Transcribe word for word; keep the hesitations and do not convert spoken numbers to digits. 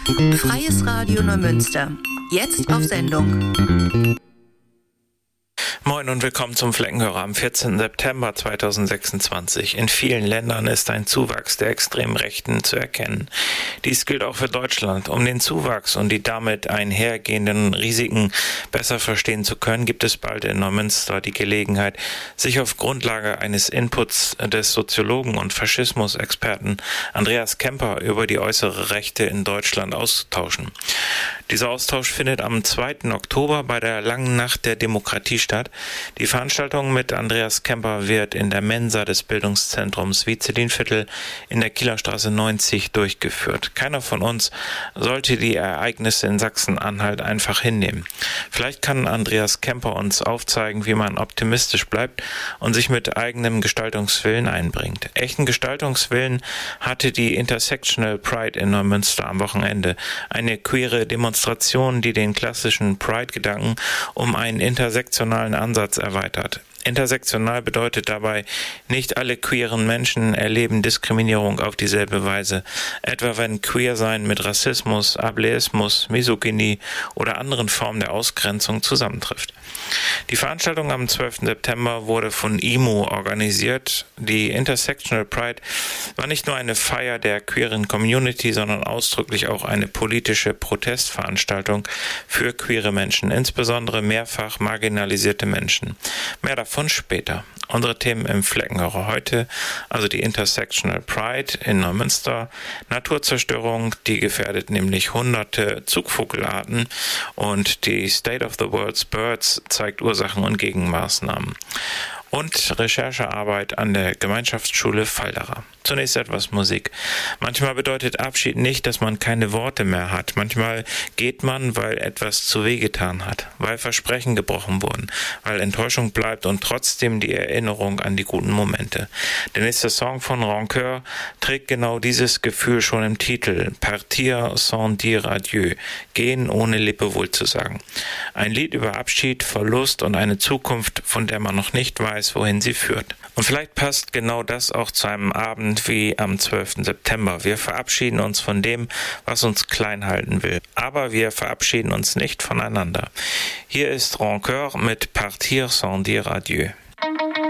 Freies Radio Neumünster. Jetzt auf Sendung. Moin und willkommen zum Fleckenhörer am vierzehnten September zweitausendsechsundzwanzig. In vielen Ländern ist ein Zuwachs der extremen Rechten zu erkennen. Dies gilt auch für Deutschland. Um den Zuwachs und die damit einhergehenden Risiken besser verstehen zu können, gibt es bald in Neumünster die Gelegenheit, sich auf Grundlage eines Inputs des Soziologen und Faschismusexperten Andreas Kemper über die äußere Rechte in Deutschland auszutauschen. Dieser Austausch findet am zweiten Oktober bei der Langen Nacht der Demokratie statt. Die Veranstaltung mit Andreas Kemper wird in der Mensa des Bildungszentrums Vizelinviertel in der Kielerstraße neunzig durchgeführt. Keiner von uns sollte die Ereignisse in Sachsen-Anhalt einfach hinnehmen. Vielleicht kann Andreas Kemper uns aufzeigen, wie man optimistisch bleibt und sich mit eigenem Gestaltungswillen einbringt. Echten Gestaltungswillen hatte die Intersectional Pride in Neumünster am Wochenende. Eine queere Demonstration, die den klassischen Pride-Gedanken um einen intersektionalen Ansatz erweitert. Intersektional bedeutet dabei, nicht alle queeren Menschen erleben Diskriminierung auf dieselbe Weise, etwa wenn Queersein mit Rassismus, Ableismus, Misogynie oder anderen Formen der Ausgrenzung zusammentrifft. Die Veranstaltung am zwölften September wurde von I M U organisiert. Die Intersectional Pride war nicht nur eine Feier der queeren Community, sondern ausdrücklich auch eine politische Protestveranstaltung für queere Menschen, insbesondere mehrfach marginalisierte Menschen. Mehr davon später. Unsere Themen im Fleckenhörer heute, also die Intersectional Pride in Neumünster, Naturzerstörung, die gefährdet nämlich hunderte Zugvogelarten, und die State of the World's Birds zeigt Ursachen und Gegenmaßnahmen. Und Recherchearbeit an der Gemeinschaftsschule Falderer. Zunächst etwas Musik. Manchmal bedeutet Abschied nicht, dass man keine Worte mehr hat. Manchmal geht man, weil etwas zu weh getan hat, weil Versprechen gebrochen wurden, weil Enttäuschung bleibt und trotzdem die Erinnerung an die guten Momente. Der nächste Song von Rancœur trägt genau dieses Gefühl schon im Titel. Partir sans dire adieu. Gehen ohne Lebewohl zu sagen. Ein Lied über Abschied, Verlust und eine Zukunft, von der man noch nicht weiß, wohin sie führt. Und vielleicht passt genau das auch zu einem Abend wie am zwölften September. Wir verabschieden uns von dem, was uns klein halten will. Aber wir verabschieden uns nicht voneinander. Hier ist Rancœur mit Partir sans dire adieu.